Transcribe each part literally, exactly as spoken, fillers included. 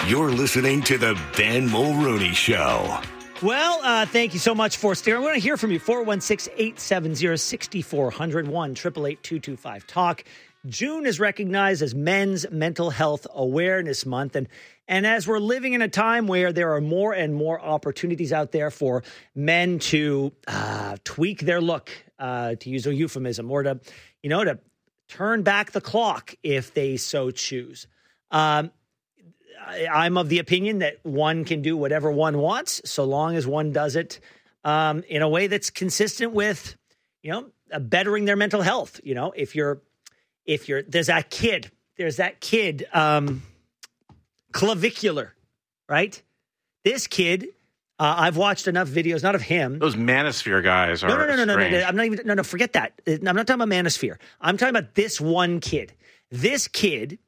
You're listening to the Ben Mulrooney Show. Well, uh, thank you so much for steering. We want to hear from you. four one six, eight seven zero, six four zero zero, one eight eight eight, two two five, talk. June is recognized as Men's Mental Health Awareness Month. And, and as we're living in a time where there are more and more opportunities out there for men to uh, tweak their look, uh, to use a euphemism, or to, you know, to turn back the clock if they so choose. Um, I, I'm of the opinion that one can do whatever one wants, so long as one does it um, in a way that's consistent with, you know, uh, bettering their mental health. You know, if you're, if you're, there's that kid, there's that kid, um, clavicular, right? This kid, uh, I've watched enough videos, not of him. Those manosphere guys are no, no, no, no, no, no, no. strange. I'm not even, no, no, forget that. I'm not talking about manosphere. I'm talking about this one kid. This kid,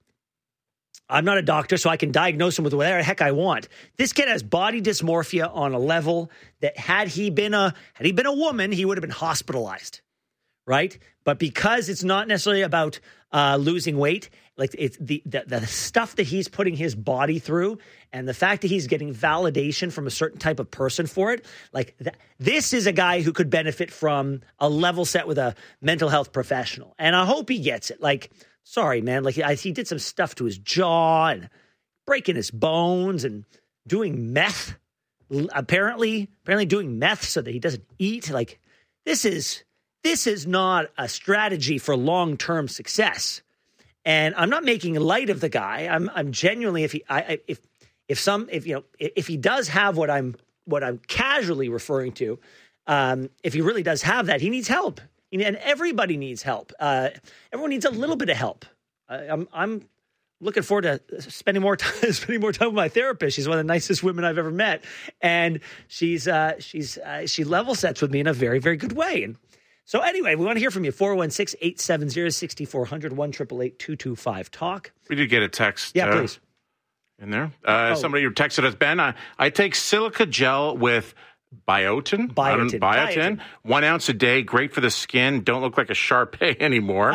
I'm not a doctor, so I can diagnose him with whatever the heck I want. This kid has body dysmorphia on a level that had he been a had he been a woman, he would have been hospitalized, right? But because it's not necessarily about uh, losing weight, like it's the, the the stuff that he's putting his body through, and the fact that he's getting validation from a certain type of person for it, like th- this is a guy who could benefit from a level set with a mental health professional, and I hope he gets it. Like. Sorry, man. Like I, he did some stuff to his jaw and breaking his bones and doing meth. Apparently, apparently doing meth so that he doesn't eat. Like this is this is not a strategy for long-term success. And I'm not making light of the guy. I'm I'm genuinely if he I, I if if some if you know if he does have what I'm what I'm casually referring to, um, if he really does have that, he needs help. And everybody needs help. Uh, everyone needs a little bit of help. Uh, I'm I'm looking forward to spending more time spending more time with my therapist. She's one of the nicest women I've ever met, and she's uh, she's uh, she level sets with me in a very very good way. And so anyway, we want to hear from you. four one six, eight seven zero, six four zero zero, one eight eight eight, two two five, talk. We did get a text. Yeah, uh, please. In there, uh, oh. somebody texted us, Ben. I, I take silica gel with. Biotin, Biotin. Biotin, Biotin, one ounce a day, great for the skin. Don't look like a Shar-Pei anymore.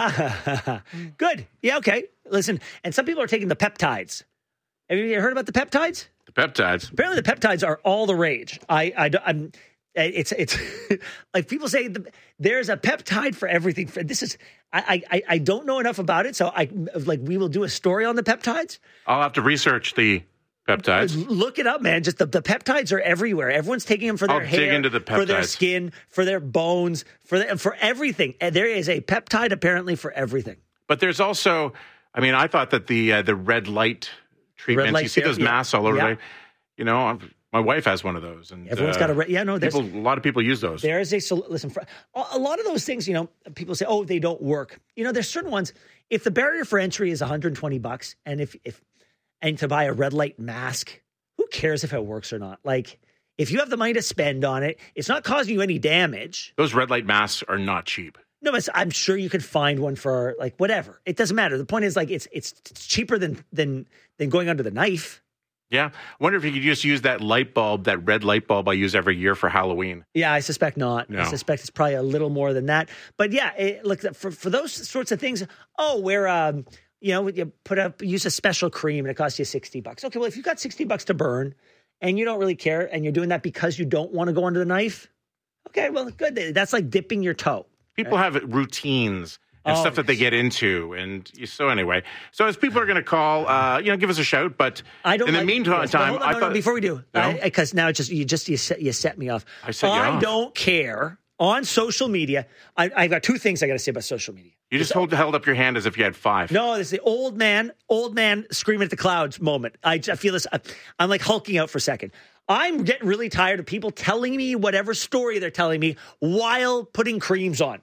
Good. Yeah, okay. Listen, and some people are taking the peptides. Have you heard about the peptides? The peptides. Apparently, the peptides are all the rage. I, I, I'm. It's it's like people say the, there's a peptide for everything. This is I, I I don't know enough about it, so I like we will do a story on the peptides. I'll have to research the. Peptides. Look it up, man. Just the, the peptides are everywhere. Everyone's taking them for their I'll hair, dig into the for their peptides. skin, for their bones, for the, for everything. And there is a peptide apparently for everything. But there's also, I mean, I thought that the uh, the red light treatments. Red light you see those therapy, masks all over. yeah. There. You know, I'm, my wife has one of those, and Everyone's uh, got a re- yeah. No, there's people, a lot of people use those. There is a sol- listen. For, a lot of those things, you know, people say, oh, they don't work. You know, there's certain ones. If the barrier for entry is one hundred twenty bucks, and if if and to buy a red light mask. Who cares if it works or not? Like, if you have the money to spend on it, it's not causing you any damage. Those red light masks are not cheap. No, but I'm sure you could find one for like whatever. It doesn't matter. The point is, like, it's it's, it's cheaper than than than going under the knife. Yeah, I wonder if you could just use that light bulb, that red light bulb I use every year for Halloween. Yeah, I suspect not. No. I suspect it's probably a little more than that. But yeah, it, look for for those sorts of things. Oh, where um. You know, you put up, use a special cream and it costs you sixty bucks. Okay, well, if you've got sixty bucks to burn and you don't really care and you're doing that because you don't want to go under the knife, okay, well, good. That's like dipping your toe. People right? have routines and Oh, stuff that they get into. And so anyway, so as people are going to call, uh, you know, give us a shout. But I don't in the like, meantime, yes, hold on, I no, thought, no, before we do, No? because now it's just, you just, you set, you set me off. I set you I off. don't care on social media. I, I've got two things I got to say about social media. You just hold, held up your hand as if you had five. No, this is the old man, old man screaming at the clouds moment. I, I feel this. I, I'm like hulking out for a second. I'm getting really tired of people telling me whatever story they're telling me while putting creams on.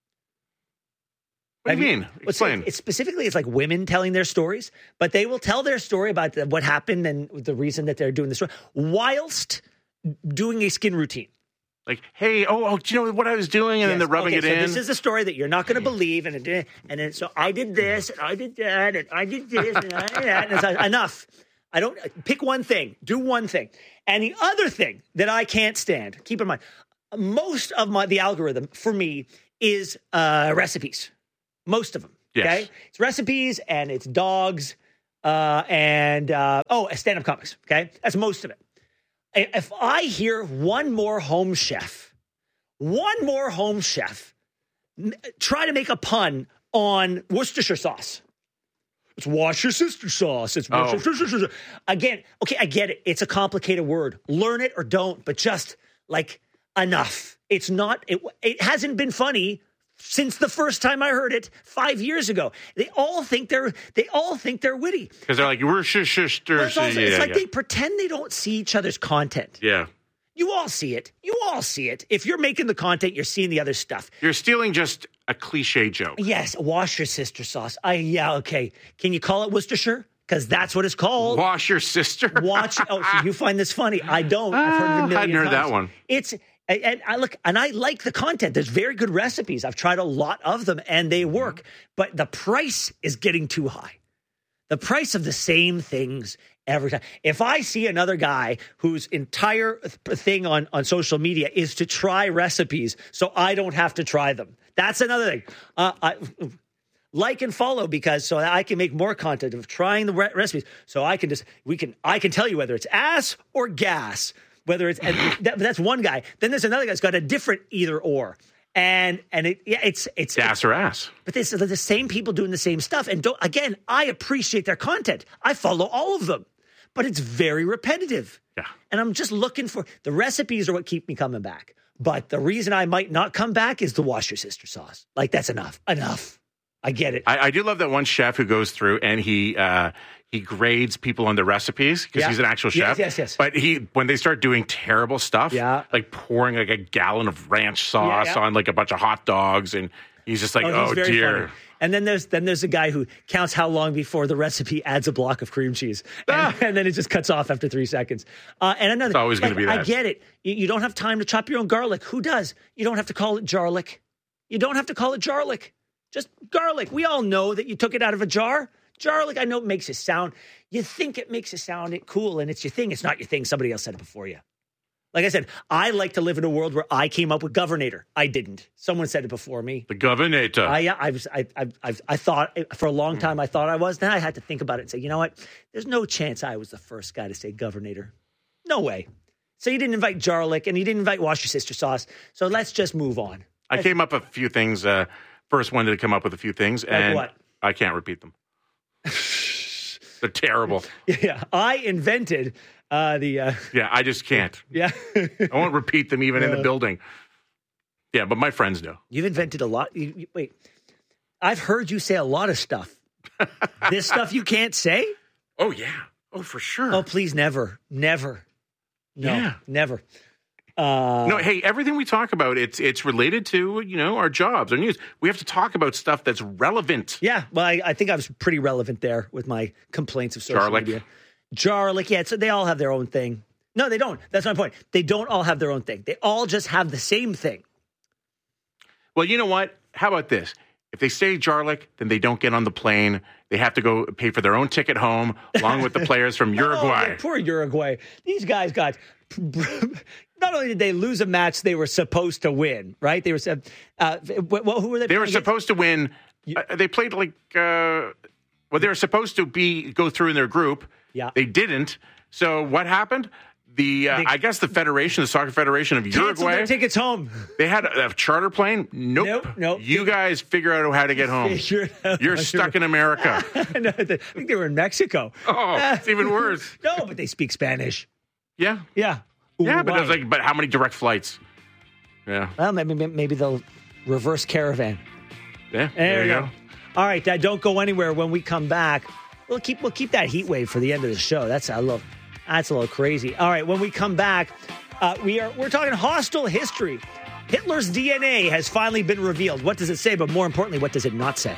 What do you mean? Explain. It's specifically, it's like women telling their stories, but they will tell their story about the, what happened and the reason that they're doing this whilst doing a skin routine. Like, hey, oh, oh, do you know what I was doing? And Yes. then they're rubbing okay, it so in. This is a story that you're not going to believe, and it, and then so I did this, and I did that, and I did this, and I did that. And it's like, enough. I don't pick one thing, do one thing, and the other thing that I can't stand. Keep in mind, most of my the algorithm for me is uh, recipes. Most of them. Yes. Okay, it's recipes and it's dogs. uh, and uh, oh, stand-up comics. Okay, that's most of it. If I hear one more home chef, one more home chef try to make a pun on Worcestershire sauce. It's Worcestershire sauce. It's Oh. Worcestershire. Again, okay, I get it. It's a complicated word. Learn it or don't, but just like enough. It's not, it, it hasn't been funny since the first time I heard it five years ago. They all think they're, they all think they're witty. Because they're like, we're sh- sh- sh- But it's also, yeah, it's like yeah. they pretend they don't see each other's content. yeah. You all see it. You all see it. If you're making the content, you're seeing the other stuff. You're stealing just a cliche joke. Yes, wash your sister sauce. I yeah, okay. Can you call it Worcestershire? Because that's what it's called. Wash your sister. Watch. Oh, so you find this funny? I don't. I've heard it a Ah, million hadn't heard times. that one. It's and, and I look and I like the content. There's very good recipes. I've tried a lot of them and they work. Mm-hmm. But the price is getting too high. The price of the same things every time. If I see another guy whose entire thing on, on social media is to try recipes so I don't have to try them, that's another thing. Uh, I, like and follow because so I can make more content of trying the re- recipes. So I can just we can I can tell you whether it's ass or gas, whether it's and that, that's one guy. Then there's another guy that's got a different either or. And and it yeah it's it's Gas or ass. But this, they're the same people doing the same stuff. And don't, again, I appreciate their content. I follow all of them, but it's very repetitive. Yeah. And I'm just looking for the recipes are what keep me coming back. But the reason I might not come back is the wash your sister sauce. Like that's enough. Enough. I get it. I, I do love that one chef who goes through and he uh, he grades people on the recipes because Yeah. he's an actual Yes, chef. yes, yes. But he when they start doing terrible stuff, Yeah. like pouring like a gallon of ranch sauce Yeah, yeah. on like a bunch of hot dogs, and he's just like, he's oh, very dear. funny. And then there's then there's a guy who counts how long before the recipe adds a block of cream cheese, and, Ah. and then it just cuts off after three seconds. Uh, and another, It's always gonna like, be I that. get it. You, you don't have time to chop your own garlic. Who does? You don't have to call it jarlic. You don't have to call it jarlic. Just garlic. We all know that you took it out of a jar. Jarlic, I know it makes it sound. You think it makes it sound it cool, and it's your thing. It's not your thing. Somebody else said it before you. Like I said, I like to live in a world where I came up with governator. I didn't. Someone said it before me. The governor. I, I was, I, I, I, I thought for a long time I thought I was. Then I had to think about it and say, you know what? There's no chance I was the first guy to say governator. No way. So you didn't invite Jarlic and you didn't invite Wash Your Sister Sauce. So let's just move on. I came up with a few things. Uh, first one to come up with a few things, and what? I can't repeat them. They're terrible. Yeah, I invented uh, the. Uh, Yeah, I just can't. yeah, I won't repeat them even in the building. Yeah, but my friends know. you've invented a lot. You, you, wait, I've heard you say a lot of stuff. This stuff you can't say? Oh yeah. Oh, for sure. Oh, please, never, never, no, Yeah. never. Uh, No, hey, everything we talk about, it's it's related to, you know, our jobs, our news. We have to talk about stuff that's relevant. Yeah, well, I, I think I was pretty relevant there with my complaints of social Jarlic. media. Jarlic, yeah, so they all have their own thing. No, they don't. That's my point. They don't all have their own thing. They all just have the same thing. Well, you know what? How about this? If they say Jarlic, then they don't get on the plane. They have to go pay for their own ticket home, along with the players from Oh, Uruguay. yeah, poor Uruguay. These guys got. Not only did they lose a match they were supposed to win, right? They were. Uh, well, who were they? They were playing supposed to win. Uh, they played like. Uh, well, they were supposed to be go through in their group. Yeah. They didn't. So what happened? The uh, They- I guess the federation, the soccer federation of Canceled Uruguay, their tickets home. they had a, a charter plane. Nope. Nope, nope. You guys figure out how to get home. Figure it out. You're stuck in America. No, I think they were in Mexico. Oh, it's even worse. No, but they speak Spanish. Yeah. Yeah. Yeah, but it was Uruguay. like, but how many direct flights? Yeah. Well, maybe maybe they'll reverse caravan. Yeah. There, you go. All right, uh, don't go anywhere. When we come back, we'll keep we'll keep that heat wave for the end of the show. That's a little that's a little crazy. All right, when we come back, uh, we are we're talking hostile history. Hitler's D N A has finally been revealed. What does it say? But more importantly, what does it not say?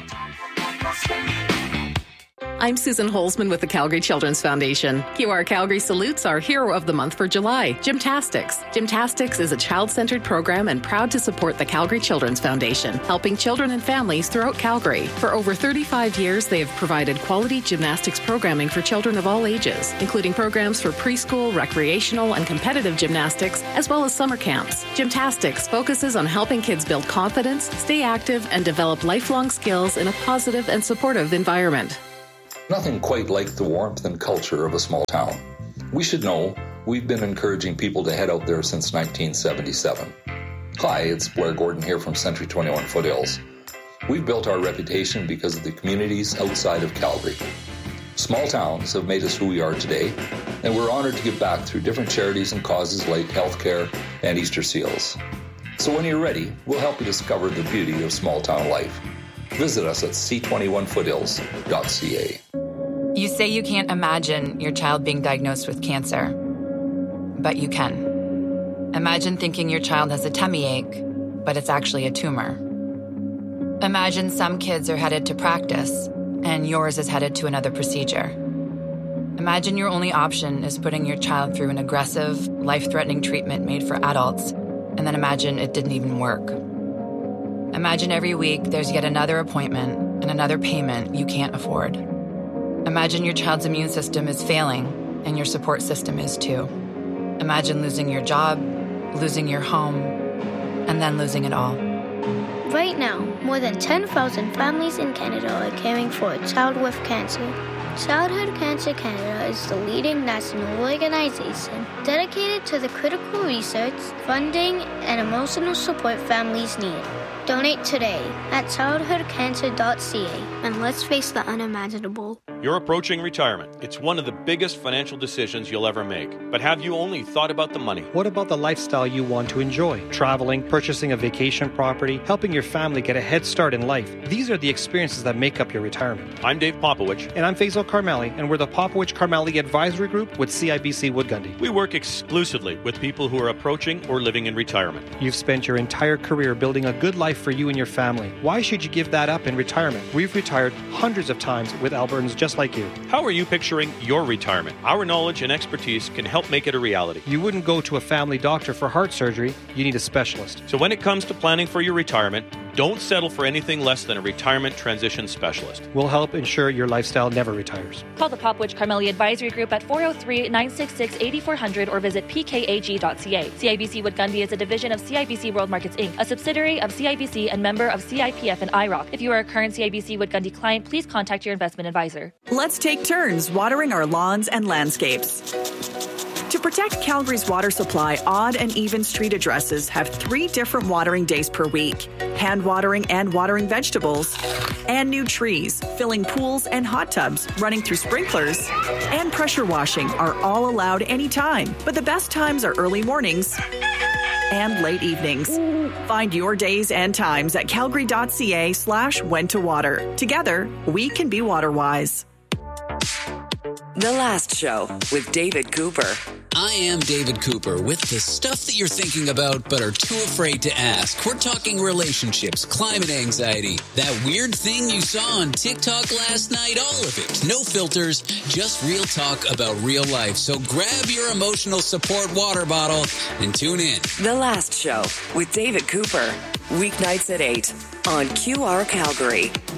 I'm Susan Holzman with the Calgary Children's Foundation. Q R Calgary salutes our hero of the month for July, Gymtastics. Gymtastics is a child-centered program and proud to support the Calgary Children's Foundation, helping children and families throughout Calgary. For over thirty-five years, they have provided quality gymnastics programming for children of all ages, including programs for preschool, recreational, and competitive gymnastics, as well as summer camps. Gymtastics focuses on helping kids build confidence, stay active, and develop lifelong skills in a positive and supportive environment. nothing quite like the warmth and culture of a small town. We should know we've been encouraging people to head out there since nineteen seventy-seven. Hi, it's Blair Gordon here from Century twenty-one Foothills. We've built our reputation because of the communities outside of Calgary. Small towns have made us who we are today, and we're honored to give back through different charities and causes like healthcare and Easter Seals. So when you're ready, we'll help you discover the beauty of small town life. Visit us at c twenty-one foothills dot c a. You say you can't imagine your child being diagnosed with cancer, but you can. Imagine thinking your child has a tummy ache, but it's actually a tumor. Imagine some kids are headed to practice, and yours is headed to another procedure. Imagine your only option is putting your child through an aggressive, life-threatening treatment made for adults, and then imagine it didn't even work. Imagine every week there's yet another appointment and another payment you can't afford. Imagine your child's immune system is failing, and your support system is too. Imagine losing your job, losing your home, and then losing it all. Right now, more than ten thousand families in Canada are caring for a child with cancer. Childhood Cancer Canada is the leading national organization dedicated to the critical research, funding, and emotional support families need. Donate today at childhood cancer dot c a and let's face the unimaginable. You're approaching retirement. It's one of the biggest financial decisions you'll ever make. But have you only thought about the money? What about the lifestyle you want to enjoy? Traveling, purchasing a vacation property, helping your family get a head start in life. These are the experiences that make up your retirement. I'm Dave Popowich. And I'm Faisal Carmeli, and we're the Popowich Carmeli Advisory Group with C I B C Wood Gundy. We work exclusively with people who are approaching or living in retirement. You've spent your entire career building a good life for you and your family. Why should you give that up in retirement? We've retired hundreds of times with Albertans just like you. How are you picturing your retirement? Our knowledge and expertise can help make it a reality. You wouldn't go to a family doctor for heart surgery. You need a specialist. So when it comes to planning for your retirement, don't settle for anything less than a retirement transition specialist. We'll help ensure your lifestyle never retires. Call the Popowich Carmeli Advisory Group at four oh three, nine six six, eight four hundred or visit p k a g dot c a. C I B C Wood Gundy is a division of C I B C World Markets Incorporated, a subsidiary of C I B C and member of C I P F and I R O C. If you are a current C I B C Wood Gundy client, please contact your investment advisor. Let's take turns watering our lawns and landscapes. To protect Calgary's water supply, odd and even street addresses have three different watering days per week. Hand watering and watering vegetables, and new trees, filling pools and hot tubs, running through sprinklers, and pressure washing are all allowed anytime. But the best times are early mornings and late evenings. Find your days and times at calgary dot c a slash when to water. Together, we can be water wise. The Last Show with David Cooper. I am David Cooper with the stuff that you're thinking about but are too afraid to ask. We're talking relationships, climate anxiety, that weird thing you saw on TikTok last night, all of it. No filters, just real talk about real life. So grab your emotional support water bottle and tune in. The Last Show with David Cooper. Weeknights at eight on Q R Calgary.